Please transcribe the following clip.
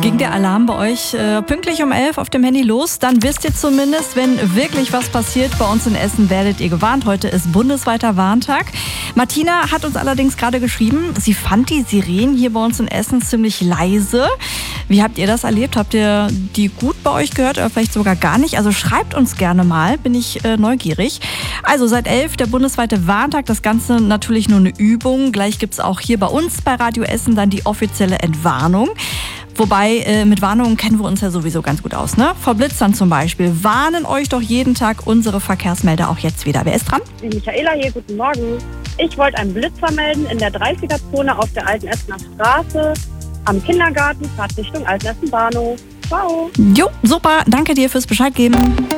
ging der Alarm bei euch pünktlich um 11 auf dem Handy los. Dann wisst ihr zumindest, wenn wirklich was passiert bei uns in Essen, werdet ihr gewarnt. Heute ist bundesweiter Warntag. Martina hat uns allerdings gerade geschrieben, sie fand die Sirenen hier bei uns in Essen ziemlich leise. Wie habt ihr das erlebt? Habt ihr die gut bei euch gehört oder vielleicht sogar gar nicht? Also schreibt uns gerne mal, bin ich neugierig. Also seit 11 der bundesweite Warntag, das Ganze natürlich nur eine Übung. Gleich gibt es auch hier bei uns bei Radio Essen dann die offizielle Entwarnung. Wobei, mit Warnungen kennen wir uns ja sowieso ganz gut aus, ne? Vor Blitzern zum Beispiel. Warnen euch doch jeden Tag unsere Verkehrsmelder auch jetzt wieder. Wer ist dran? Michaela hier, guten Morgen. Ich wollte einen Blitzer melden in der 30er-Zone auf der Alten Essener Straße am Kindergarten, Fahrtrichtung Altenessen Bahnhof. Ciao. Jo, super. Danke dir fürs Bescheid geben.